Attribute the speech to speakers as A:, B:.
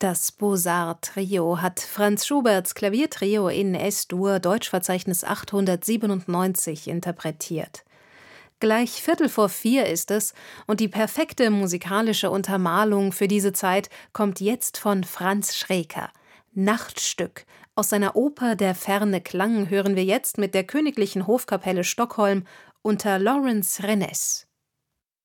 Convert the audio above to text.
A: Das Beaux-Arts-Trio hat Franz Schuberts Klaviertrio in S-Dur Deutschverzeichnis 897 interpretiert. Gleich 3:45 ist es und die perfekte musikalische Untermalung für diese Zeit kommt jetzt von Franz Schreker. Nachtstück. Aus seiner Oper Der ferne Klang hören wir jetzt mit der Königlichen Hofkapelle Stockholm unter Lawrence Renes.